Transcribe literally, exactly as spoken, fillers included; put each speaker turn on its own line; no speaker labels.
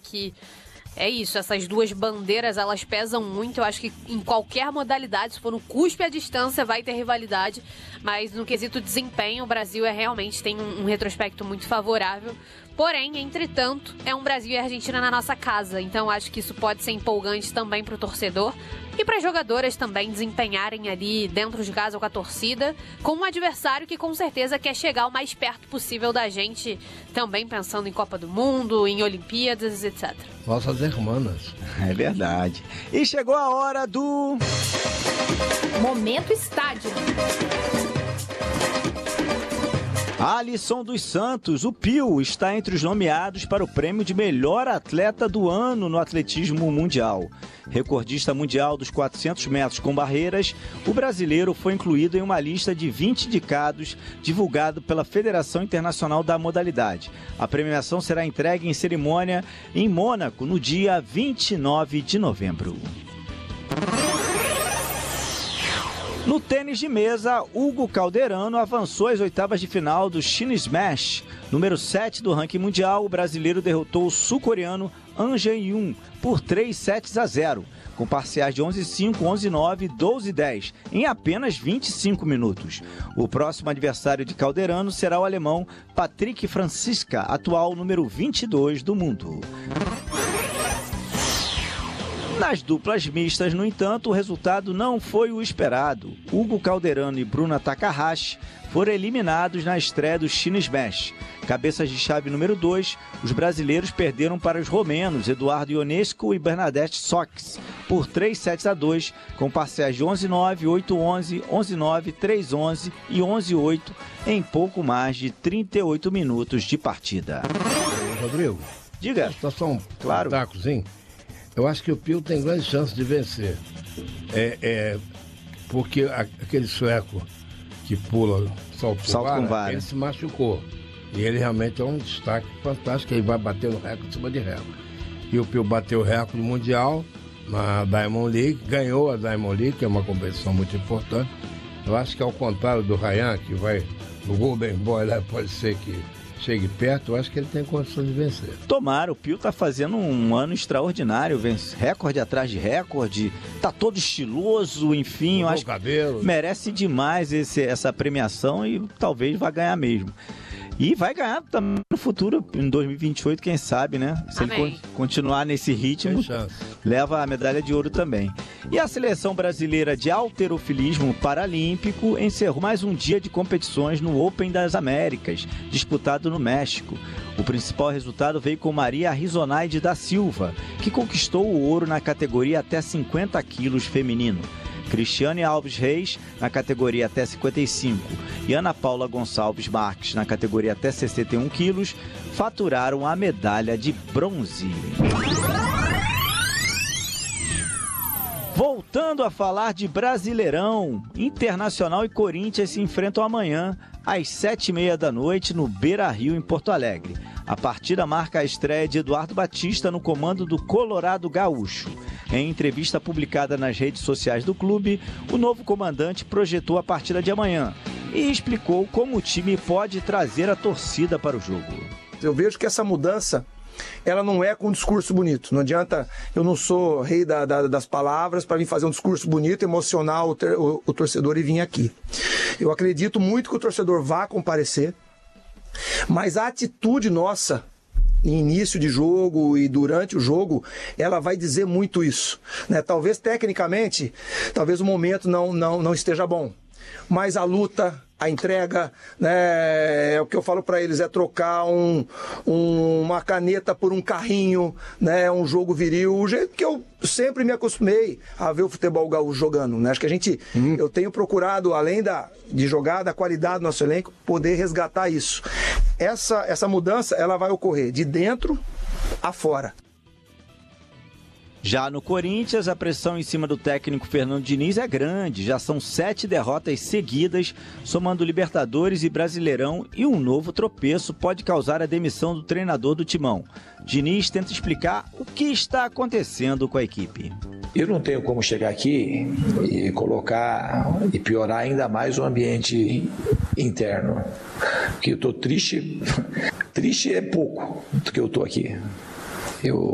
que é isso, essas duas bandeiras, elas pesam muito. Eu acho que em qualquer modalidade, se for no cuspe à distância, vai ter rivalidade. Mas no quesito desempenho, o Brasil é realmente tem um, um retrospecto muito favorável. Porém, entretanto, é um Brasil e Argentina na nossa casa. Então, acho que isso pode ser empolgante também para o torcedor. E para as jogadoras também desempenharem ali dentro de casa ou com a torcida, com um adversário que com certeza quer chegar o mais perto possível da gente, também pensando em Copa do Mundo, em Olimpíadas, etcétera.
Nossas irmãs.
É verdade. E chegou a hora do...
Momento Estádio.
Alisson dos Santos, o Pio, está entre os nomeados para o prêmio de melhor atleta do ano no atletismo mundial. Recordista mundial dos quatrocentos metros com barreiras, o brasileiro foi incluído em uma lista de vinte indicados divulgado pela Federação Internacional da Modalidade. A premiação será entregue em cerimônia em Mônaco no dia vinte e nove de novembro. No tênis de mesa, Hugo Calderano avançou às oitavas de final do China Smash. Número sete do ranking mundial, o brasileiro derrotou o sul-coreano An Jae-yoon por três sets a zero, com parciais de onze a cinco, onze a nove, doze a dez, em apenas vinte e cinco minutos. O próximo adversário de Calderano será o alemão Patrick Franziska, atual número vinte e dois do mundo. Nas duplas mistas, no entanto, o resultado não foi o esperado. Hugo Calderano e Bruna Takahashi foram eliminados na estreia do China Smash. Cabeças de chave número dois, os brasileiros perderam para os romenos Eduardo Ionescu e Bernadette Sox por três sets a dois, com parciais de onze a nove, oito a onze, onze a nove, três a onze e onze a oito em pouco mais de trinta e oito minutos de partida.
Rodrigo,
diga.
Só só um
claro.
tacozinho. Eu acho que o Pio tem grande chance de vencer. É, é porque a, aquele sueco que pula salto,
salto com vara,
ele se machucou. E ele realmente é um destaque fantástico. Ele vai bater no recorde em cima de recorde. E o Pio bateu o recorde mundial na Diamond League, ganhou a Diamond League, que é uma competição muito importante. Eu acho que ao contrário do Ryan, que vai no Golden Boy, lá pode ser que chegue perto, eu acho que ele tem condições de vencer.
Tomara, o Pio tá fazendo um ano extraordinário, vence recorde atrás de recorde, tá todo estiloso, enfim, eu acho
cabelo.
Que merece demais esse, essa premiação e talvez vá ganhar mesmo. E vai ganhar também no futuro, em dois mil e vinte e oito, quem sabe, né? Se Amém. Ele continuar nesse ritmo, leva a medalha de ouro também. E a seleção brasileira de halterofilismo paralímpico encerrou mais um dia de competições no Open das Américas, disputado no México. O principal resultado veio com Maria Rizonaide da Silva, que conquistou o ouro na categoria até cinquenta quilos feminino. Cristiane Alves Reis, na categoria até cinquenta e cinco, e Ana Paula Gonçalves Marques, na categoria até sessenta e um quilos, faturaram a medalha de bronze. Voltando a falar de Brasileirão, Internacional e Corinthians se enfrentam amanhã, às sete e meia da noite, no Beira-Rio, em Porto Alegre. A partida marca a estreia de Eduardo Batista no comando do Colorado Gaúcho. Em entrevista publicada nas redes sociais do clube, o novo comandante projetou a partida de amanhã e explicou como o time pode trazer a torcida para o jogo.
Eu vejo que essa mudança, ela não é com um discurso bonito. Não adianta, eu não sou rei da, da, das palavras para vir fazer um discurso bonito, emocionar o, ter, o, o torcedor e vir aqui. Eu acredito muito que o torcedor vá comparecer, mas a atitude nossa em início de jogo e durante o jogo, ela vai dizer muito isso, né? Talvez tecnicamente, talvez o momento não, não, não esteja bom, mas a luta, a entrega, né, é o que eu falo para eles, é trocar um, um, uma caneta por um carrinho, né, um jogo viril, o jeito que eu sempre me acostumei a ver o futebol gaúcho jogando, né? Acho que a gente, hum. eu tenho procurado, além da, de jogar, da qualidade do nosso elenco, poder resgatar isso. Essa, essa mudança, ela vai ocorrer de dentro a fora.
Já no Corinthians, a pressão em cima do técnico Fernando Diniz é grande. Já são sete derrotas seguidas, somando Libertadores e Brasileirão, e um novo tropeço pode causar a demissão do treinador do Timão. Diniz tenta explicar o que está acontecendo com a equipe.
Eu não tenho como chegar aqui e colocar e piorar ainda mais o ambiente interno. Porque eu estou triste, triste é pouco do que eu estou aqui. Eu